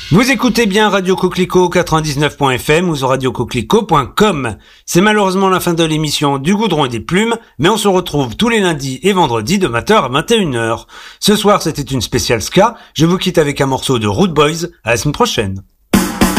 Vous écoutez bien Radio Coquelicot 99.fm ou sur radiocoquelicot.com. C'est malheureusement la fin de l'émission du Goudron et des Plumes, mais on se retrouve tous les lundis et vendredis de 20h à 21h. Ce soir, c'était une spéciale ska. Je vous quitte avec un morceau de Rude Boys. À la semaine prochaine.